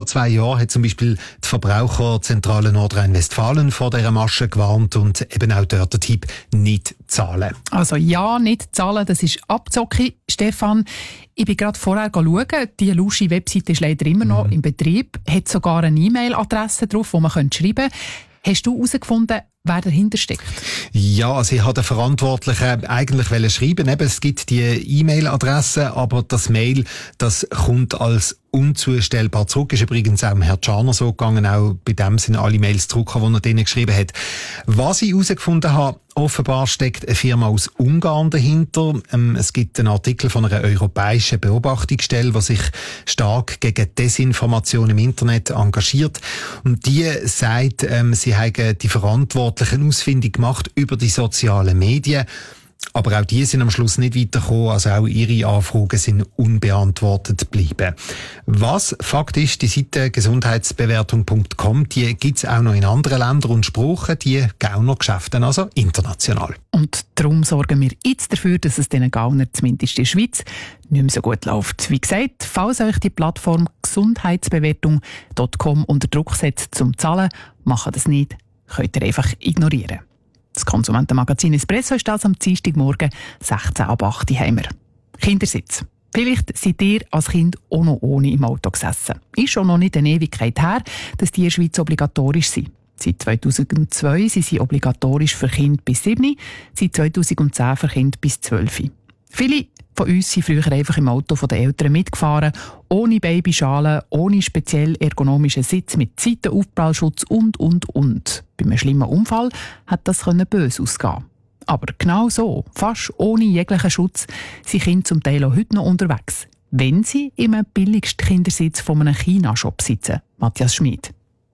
2 Jahren hat zum Beispiel die Verbraucherzentrale Nordrhein-Westfalen vor dieser Masche gewarnt und eben auch dort der Tipp, nicht zahlen. Also ja, nicht zahlen, das ist Abzocke. Stefan, ich bin gerade vorher schauen, die lusche Webseite ist leider immer noch im Betrieb, hat sogar eine E-Mail-Adresse drauf, wo man schreiben könnte. Hast du herausgefunden, wer dahinter steckt? Ja, also ich habe den Verantwortlichen eigentlich schreiben. Eben, es gibt die E-Mail-Adresse, aber das Mail, das kommt als unzustellbar zurück. Ist übrigens auch Herr Tschaner so gegangen. Auch bei dem sind alle Mails zurückgekommen, die er denen geschrieben hat. Was ich herausgefunden habe, offenbar steckt eine Firma aus Ungarn dahinter. Es gibt einen Artikel von einer europäischen Beobachtungsstelle, die sich stark gegen Desinformation im Internet engagiert. Und die sagt, sie haben die Verantwortlichen ausfindig gemacht über die sozialen Medien. Aber auch die sind am Schluss nicht weitergekommen, also auch ihre Anfragen sind unbeantwortet geblieben. Was Fakt ist, die Seite gesundheitsbewertung.com, die gibt's auch noch in anderen Ländern und Sprachen, die Gaunergeschäfte, also international. Und darum sorgen wir jetzt dafür, dass es diesen Gauner zumindest in der Schweiz nicht mehr so gut läuft. Wie gesagt, falls euch die Plattform gesundheitsbewertung.com unter Druck setzt zum Zahlen, macht das nicht, könnt ihr einfach ignorieren. Das Konsumentenmagazin Espresso ist das am Dienstagmorgen 16 ab 8 Uhr heim. Kindersitz. Vielleicht seid ihr als Kind auch noch ohne im Auto gesessen. Ist schon noch nicht eine Ewigkeit her, dass die in der Schweiz obligatorisch sind. Seit 2002 sind sie obligatorisch für Kinder bis 7, seit 2010 für Kinder bis 12. Viele von uns sind früher einfach im Auto der Eltern mitgefahren, ohne Babyschale, ohne speziell ergonomischen Sitz, mit Seitenaufprallschutz und. Bei einem schlimmen Unfall hat das böse ausgehen. Aber genau so, fast ohne jeglichen Schutz, sind Kinder zum Teil auch heute noch unterwegs, wenn sie im billigsten Kindersitz von einem China-Shop sitzen. Matthias Schmid.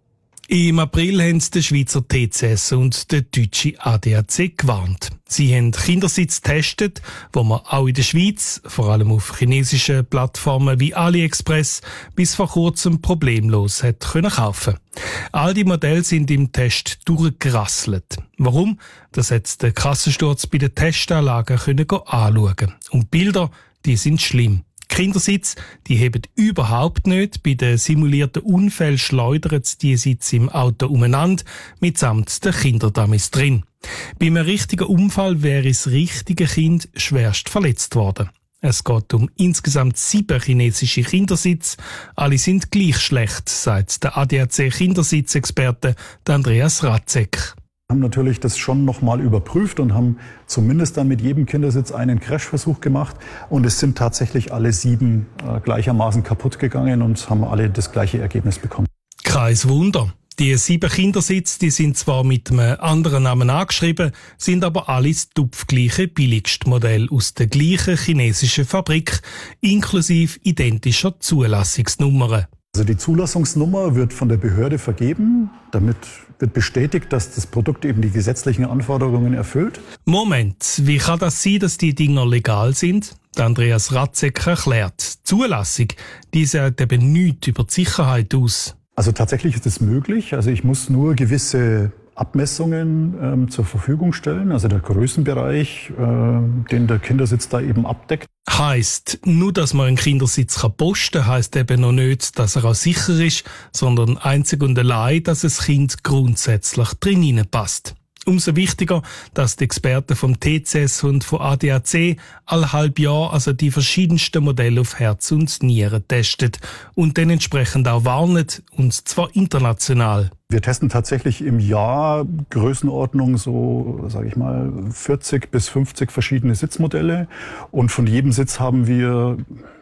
Im April haben der Schweizer TCS und der deutsche ADAC gewarnt. Sie haben Kindersitz getestet, wo man auch in der Schweiz, vor allem auf chinesischen Plattformen wie AliExpress, bis vor kurzem problemlos hat kaufen. All die Modelle sind im Test durchgerasselt. Warum? Das hat der Kassensturz bei den Testanlagen anschauen. Und Bilder, die sind schlimm. Kindersitz, die heben überhaupt nicht. Bei den simulierten Unfällen schleudern die Sitze im Auto umeinander, mitsamt den Kinderdummies drin. Bei einem richtigen Unfall wäre das richtige Kind schwerst verletzt worden. Es geht um insgesamt 7 chinesische Kindersitze. Alle sind gleich schlecht, sagt der ADAC-Kindersitzexperte Andreas Ratzek. Wir haben natürlich das schon nochmal überprüft und haben zumindest dann mit jedem Kindersitz einen Crashversuch gemacht. Und es sind tatsächlich alle 7 gleichermaßen kaputt gegangen und haben alle das gleiche Ergebnis bekommen. Kein Wunder. Die 7 Kindersitze, die sind zwar mit einem anderen Namen angeschrieben, sind aber alle das tupfgleiche billigste Modell aus der gleichen chinesischen Fabrik, inklusive identischer Zulassungsnummern. Also die Zulassungsnummer wird von der Behörde vergeben. Damit wird bestätigt, dass das Produkt eben die gesetzlichen Anforderungen erfüllt. Moment, wie kann das sein, dass die Dinger legal sind? Andreas Ratzek erklärt. Die Zulassung, die sagt eben nichts über die Sicherheit aus. Also tatsächlich ist es möglich. Also ich muss nur gewisse Abmessungen zur Verfügung stellen, also der Größenbereich, den der Kindersitz da eben abdeckt. Heisst, nur dass man einen Kindersitz posten kann, heisst eben noch nicht, dass er auch sicher ist, sondern einzig und allein, dass das Kind grundsätzlich drin passt. Umso wichtiger, dass die Experten vom TCS und vom ADAC alle halb Jahr also die verschiedensten Modelle auf Herz und Nieren testen und dann entsprechend auch warnen, und zwar international. Wir testen tatsächlich im Jahr Größenordnung so, sage ich mal, 40 bis 50 verschiedene Sitzmodelle, und von jedem Sitz haben wir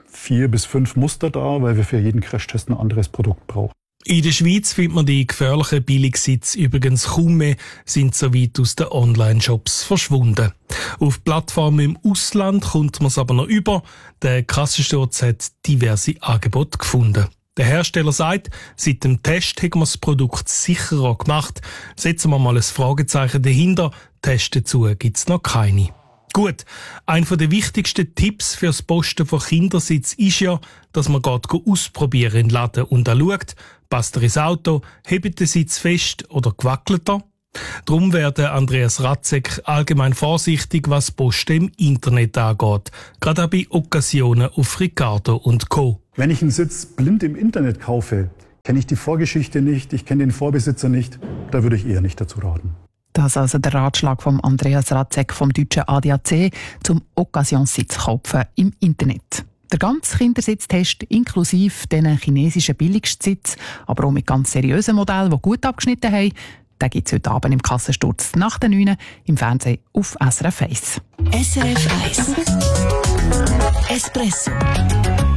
4 bis 5 Muster da, weil wir für jeden Crashtest ein anderes Produkt brauchen. In der Schweiz findet man die gefährlichen Billigsitze übrigens kaum mehr, sind so weit aus den Online-Shops verschwunden. Auf Plattformen im Ausland kommt man es aber noch über. Der Kassensturz hat diverse Angebote gefunden. Der Hersteller sagt, seit dem Test haben wir das Produkt sicherer gemacht. Setzen wir mal ein Fragezeichen dahinter. Tests dazu gibt's noch keine. Gut, einer der wichtigsten Tipps fürs Posten von Kindersitz ist ja, dass man ausprobieren in den Laden und schaut, passt er ins Auto, hebt der Sitz fest oder gewackelt er? Darum werden Andreas Ratzek allgemein vorsichtig, was Posten im Internet angeht, gerade auch bei Occasionen auf Ricardo und Co. Wenn ich einen Sitz blind im Internet kaufe, Kenne ich die Vorgeschichte nicht, ich kenne den Vorbesitzer nicht, da würde ich eher nicht dazu raten. Das ist also der Ratschlag von Andreas Ratzek vom deutschen ADAC zum Occasionssitz kaufen im Internet. Der ganze Kindersitztest inklusive diesen chinesischen Billigstsitz, aber auch mit ganz seriösen Modellen, die gut abgeschnitten haben, den gibt es heute Abend im Kassensturz nach den 9 im Fernsehen auf SRF 1. SRF 1 Espresso